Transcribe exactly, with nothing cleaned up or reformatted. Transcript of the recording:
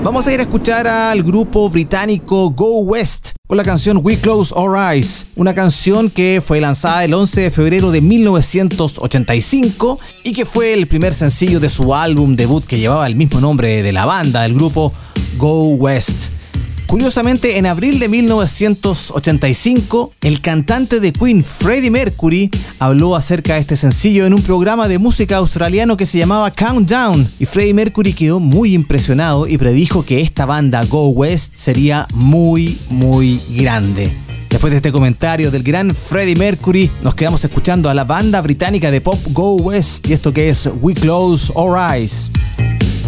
Vamos a ir a escuchar al grupo británico Go West con la canción We Close Our Eyes, una canción que fue lanzada el once de febrero de mil novecientos ochenta y cinco y que fue el primer sencillo de su álbum debut que llevaba el mismo nombre de la banda, del grupo Go West. Curiosamente, en abril de mil novecientos ochenta y cinco, el cantante de Queen, Freddie Mercury, habló acerca de este sencillo en un programa de música australiano que se llamaba Countdown, y Freddie Mercury quedó muy impresionado y predijo que esta banda Go West sería muy, muy grande. Después de este comentario del gran Freddie Mercury, nos quedamos escuchando a la banda británica de pop Go West y esto que es We Close Our Eyes.